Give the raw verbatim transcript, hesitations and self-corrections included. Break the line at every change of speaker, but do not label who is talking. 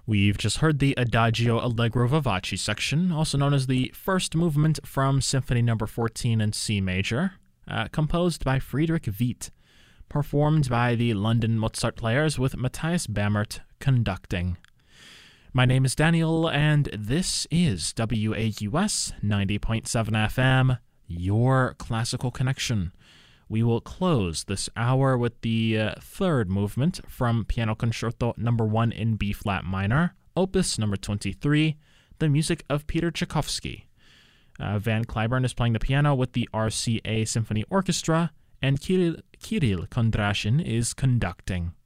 We've just heard the Adagio Allegro Vivace section, also known as the first movement from Symphony Number fourteen in C major, uh, composed by Friedrich Witt, performed by the London Mozart Players with Matthias Bamert conducting. My name is Daniel, and this is W A U S ninety point seven F M, your classical connection. We will close this hour with the uh, third movement from Piano Concerto Number one in B-flat minor, Opus Number twenty-three, the music of Peter Tchaikovsky. Uh, Van Cliburn is playing the piano with the R C A Symphony Orchestra, and Kirill, Kirill Kondrashin is conducting.